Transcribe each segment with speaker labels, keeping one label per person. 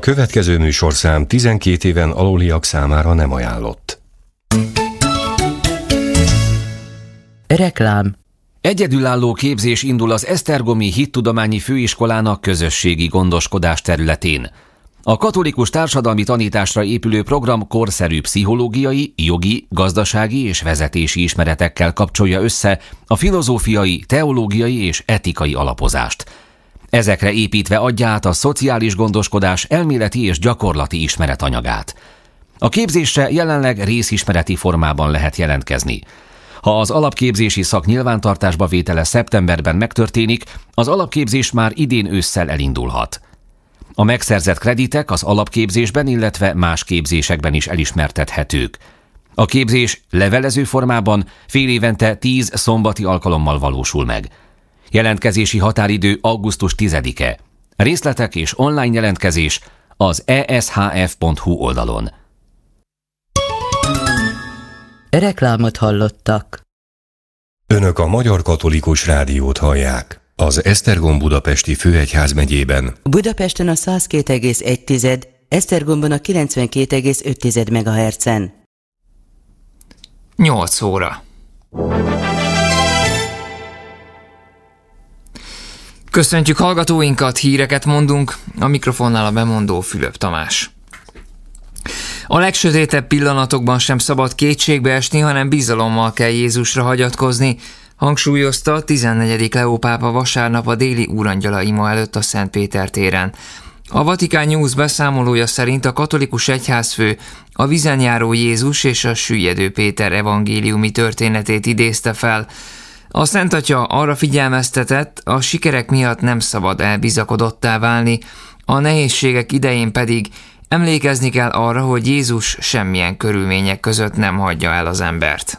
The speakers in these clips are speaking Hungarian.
Speaker 1: következő műsorszám 12 éven aluliak számára nem ajánlott.
Speaker 2: Reklám.
Speaker 3: Egyedülálló képzés indul az Esztergomi Hittudományi Főiskolának közösségi gondoskodás területén. A katolikus társadalmi tanításra épülő program korszerű pszichológiai, jogi, gazdasági és vezetési ismeretekkel kapcsolja össze a filozófiai, teológiai és etikai alapozást. Ezekre építve adja át a szociális gondoskodás elméleti és gyakorlati ismeretanyagát. A képzésre jelenleg részismereti formában lehet jelentkezni. Ha az alapképzési szak nyilvántartásba vétele szeptemberben megtörténik, az alapképzés már idén ősszel elindulhat. A megszerzett kreditek az alapképzésben, illetve más képzésekben is elismertethetők. A képzés levelező formában fél évente 10 szombati alkalommal valósul meg. Jelentkezési határidő augusztus 10-e. Részletek és online jelentkezés az eshf.hu oldalon.
Speaker 2: Reklámot hallottak.
Speaker 1: Önök a Magyar Katolikus Rádiót hallják. Az Esztergom budapesti főegyházmegyében.
Speaker 2: Budapesten a 102,1, Esztergomban a 92,5 MHz-en.
Speaker 4: 8 óra. Köszöntjük hallgatóinkat, híreket mondunk, a mikrofonnál a bemondó Fülöp Tamás. A legsötétebb pillanatokban sem szabad kétségbe esni, hanem bizalommal kell Jézusra hagyatkozni, hangsúlyozta 14. Leó pápa vasárnap a déli úrangyala ima előtt a Szent Péter téren. A Vatikán News beszámolója szerint a katolikus egyházfő a vízen járó Jézus és a süllyedő Péter evangéliumi történetét idézte fel. A Szent Atya arra figyelmeztetett, a sikerek miatt nem szabad elbizakodottá válni, a nehézségek idején pedig emlékezni kell arra, hogy Jézus semmilyen körülmények között nem hagyja el az embert.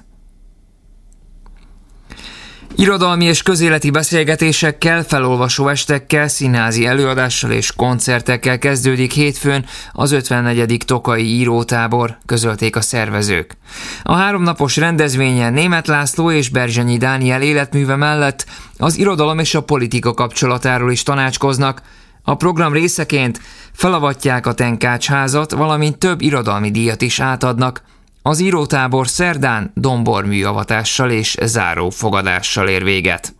Speaker 4: Irodalmi és közéleti beszélgetésekkel, felolvasó estekkel, színházi előadással és koncertekkel kezdődik hétfőn az 54. Tokai írótábor, közölték a szervezők. A 3 napos rendezvényen Németh László és Berzsenyi Dániel életműve mellett az irodalom és a politika kapcsolatáról is tanácskoznak. A program részeként felavatják a Tenkács házat, valamint több irodalmi díjat is átadnak. Az írótábor szerdán domborműavatással és zárófogadással ér véget.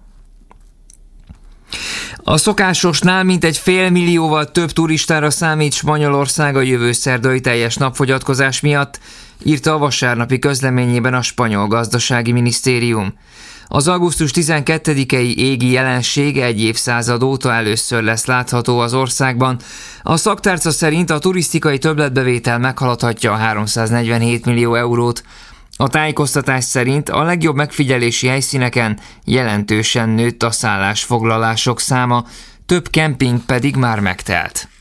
Speaker 4: A szokásosnál mintegy 500 000-val több turistára számít Spanyolország a jövő szerdai teljes napfogyatkozás miatt, írta a vasárnapi közleményében a spanyol gazdasági minisztérium. Az augusztus 12-i égi jelenség 1 évszázad óta először lesz látható az országban. A szaktárca szerint a turisztikai többletbevétel meghaladhatja a 347 millió eurót. A tájékoztatás szerint a legjobb megfigyelési helyszíneken jelentősen nőtt a szállásfoglalások száma, több kemping pedig már megtelt.